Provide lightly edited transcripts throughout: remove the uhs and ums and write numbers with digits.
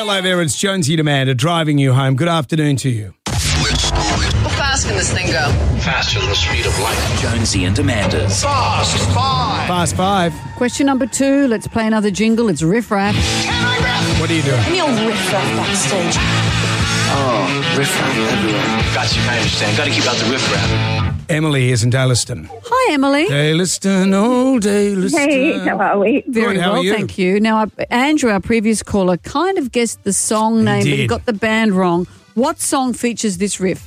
Hello there, it's Jonesy and Amanda driving you home. Good afternoon to you. How fast can this thing go? Faster than the speed of light. Jonesy and Amanda's Fast Five. Fast five. Question number 2. Let's play another jingle. It's Riff Raff. What are you doing? And you'll riff raff backstage. Oh, riff-raff everywhere. Got you, I understand. Got to keep out the riff-raff. Emily is in Dayleston. Hi, Emily. Dayleston, oh, Dayleston. Hey, how are we? Very Good, how well, are you? thank you. Now, Andrew, our previous caller, kind of guessed the song name, but he did. got the band wrong. What song features this riff?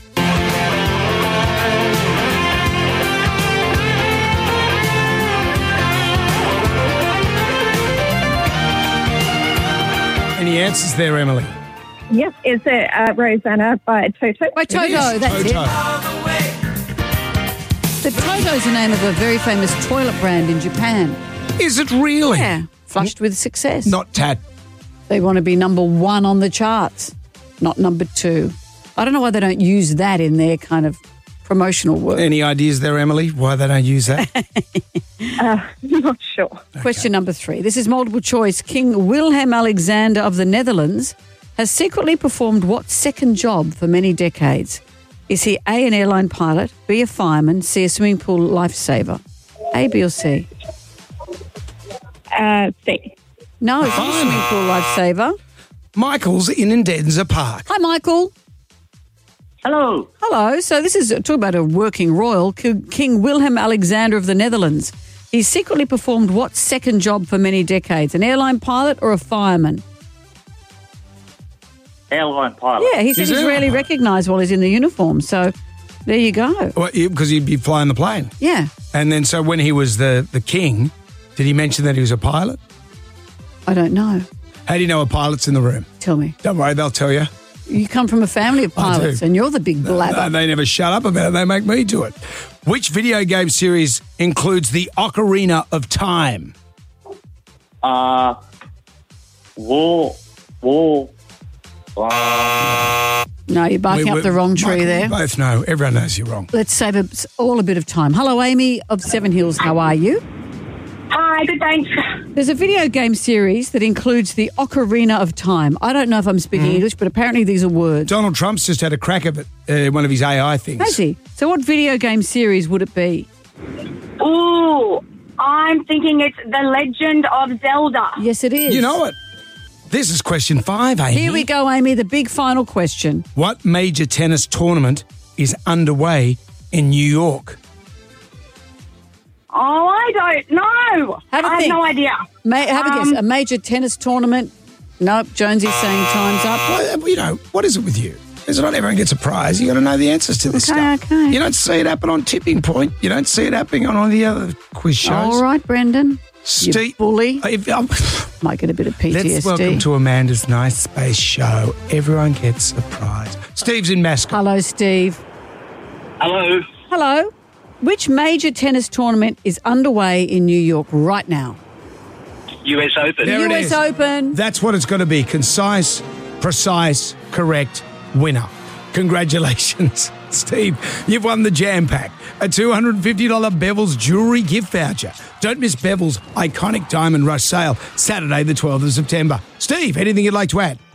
Any answers there, Emily? Yes, is it Rosanna by Toto? By Toto, It is that's Toto. it. The Toto's the name of a very famous toilet brand in Japan. Is it really? Yeah, flushed with success. Not Tat. They want to be number 1 on the charts, not number 2. I don't know why they don't use that in their kind of promotional work. Any ideas there, Emily, why they don't use that? Not sure. Question number 3. This is multiple choice. King Wilhelm Alexander of the Netherlands has secretly performed what second job for many decades? Is he A, an airline pilot, B, a fireman, C, a swimming pool lifesaver? A, B or C? C. No, it's not a swimming pool lifesaver. Michael's in Endenza Park. Hi, Michael. Hello. Hello. So this is talk about a working royal, King Wilhelm Alexander of the Netherlands. He secretly performed what second job for many decades? An airline pilot or a fireman? Airline pilot. Yeah, he said He's he's an rarely airline. recognised while he's in the uniform. So there you go. Because he'd be flying the plane. Yeah. And then so when he was the king, did he mention that he was a pilot? I don't know. How do you know a pilot's in the room? Tell me. Don't worry, they'll tell you. You come from a family of I do. pilots and you're the big blabber. They never shut up about it. They make me do it. Which video game series includes the Ocarina of Time? War. No, you're barking up the wrong tree Michael, there. We both know. Everyone knows you're wrong. Let's save us all a bit of time. Hello, Amy of Seven Hills. How are you? Hi, good thanks. There's a video game series that includes the Ocarina of Time. I don't know if I'm speaking English, but apparently these are words. Donald Trump's just had a crack of it, one of his AI things. Has he? So what video game series would it be? Ooh, I'm thinking it's The Legend of Zelda. Yes, it is. You know it. This is question 5, Amy. Here we go, Amy, the big final question. What major tennis tournament is underway in New York? Oh, I don't know. Have a I have think. no idea. Have a guess. A major tennis tournament? Nope, Jonesy's saying time's up. Well, you know, what is it with you? Is it not everyone gets a prize? You got to know the answers to this stuff. Okay. You don't see it happen on Tipping Point. You don't see it happening on all the other quiz shows. All right, Brendan. You Steve, bully. Let's Might get a bit of PTSD. welcome to Amanda's Nice Space Show. Everyone gets a prize. Steve's in Mascot. Hello, Steve. Hello. Hello. Which major tennis tournament is underway in New York right now? US Open. There it US is. Open. That's what it's got to be. Concise, precise, correct, winner. Congratulations, Steve. You've won the Jam Pack, a $250 Bevel's jewellery gift voucher. Don't miss Bevel's iconic Diamond Rush sale, Saturday the 12th of September. Steve, anything you'd like to add?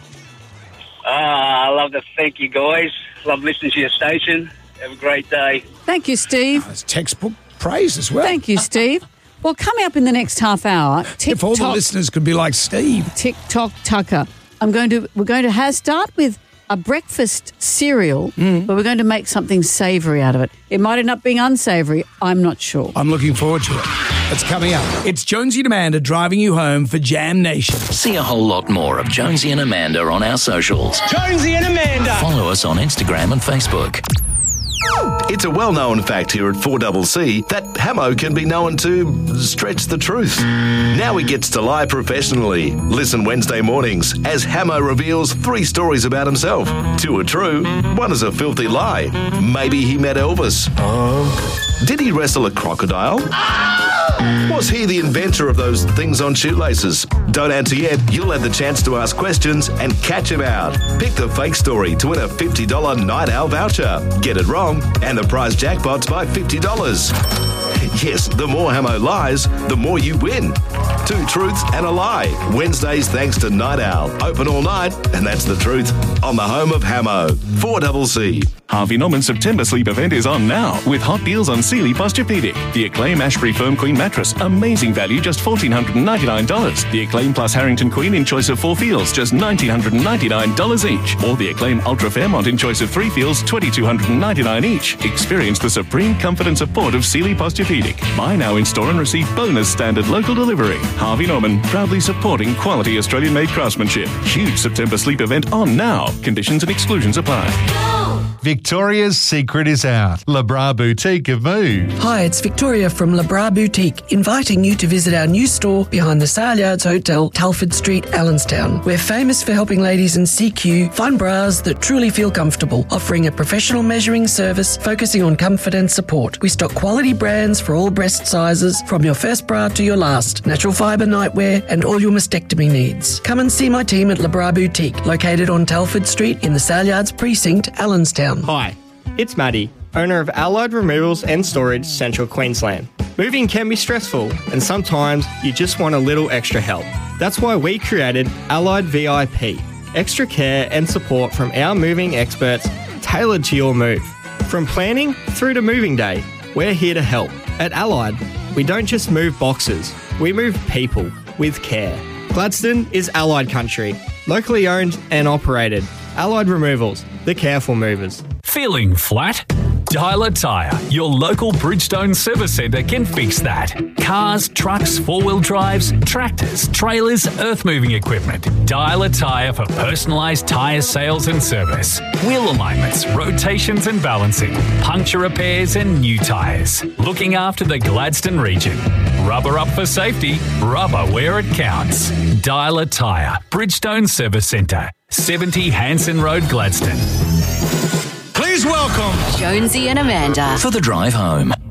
I love to thank you guys. Love listening to your station. Have a great day. Thank you, Steve. It's textbook praise as well. Thank you, Steve. Well, coming up in the next half hour, If all the TikTok, listeners could be like Steve. TikTok Tucker. We're going to start with a breakfast cereal, but we're going to make something savoury out of it. It might end up being unsavoury. I'm not sure. I'm looking forward to it. It's coming up. It's Jonesy and Amanda driving you home for Jam Nation. See a whole lot more of Jonesy and Amanda on our socials. Jonesy and Amanda. Follow us on Instagram and Facebook. It's a well-known fact here at 4CC that Hamo can be known to stretch the truth. Now he gets to lie professionally. Listen Wednesday mornings as Hamo reveals 3 stories about himself. 2 are true, 1 is a filthy lie. Maybe he met Elvis. Did he wrestle a crocodile? Was he the inventor of those things on shoelaces? Don't answer yet. You'll have the chance to ask questions and catch him out. Pick the fake story to win a $50 Night Owl voucher. Get it wrong, and the prize jackpot's by $50. Yes, the more Hamo lies, the more you win. 2 truths and a lie. Wednesdays thanks to Night Owl. Open all night, and that's the truth. On the home of Hamo. 4CC. Harvey Norman's September sleep event is on now with hot deals on Sealy Posturepedic. The Acclaim Ashbury Firm Queen mattress, amazing value, just $1,499. The Acclaim Plus Harrington Queen in choice of 4 feels, just $1,999 each. Or the Acclaim Ultra Fairmont in choice of 3 feels, $2,299 each. Experience the supreme comfort and support of Sealy Posturepedic. Buy now in store and receive bonus standard local delivery. Harvey Norman, proudly supporting quality Australian-made craftsmanship. Huge September sleep event on now. Conditions and exclusions apply. Victoria's secret is out. LeBras Boutique have moved. Hi, it's Victoria from LeBras Boutique, inviting you to visit our new store behind the Sale Yards Hotel, Telford Street, Allenstown. We're famous for helping ladies in CQ find bras that truly feel comfortable, offering a professional measuring service focusing on comfort and support. We stock quality brands for all breast sizes, from your first bra to your last, natural fibre nightwear and all your mastectomy needs. Come and see my team at LeBras Boutique, located on Telford Street in the Sale Yards Precinct, Allenstown. Hi, it's Maddie, owner of Allied Removals and Storage, Central Queensland. Moving can be stressful, and sometimes you just want a little extra help. That's why we created Allied VIP, extra care and support from our moving experts tailored to your move. From planning through to moving day, we're here to help. At Allied, we don't just move boxes, we move people with care. Gladstone is Allied country, locally owned and operated. Allied Removals, the careful movers. Feeling flat? Dialer Tyre, your local Bridgestone service centre can fix that. Cars, trucks, 4-wheel drives, tractors, trailers, earth-moving equipment. Dialer Tyre for personalised tyre sales and service. Wheel alignments, rotations and balancing, puncture repairs and new tyres. Looking after the Gladstone region. Rubber up for safety, rubber where it counts. Dialer Tyre, Bridgestone Service Centre, 70 Hanson Road, Gladstone. Please welcome Jonesy and Amanda For the drive home.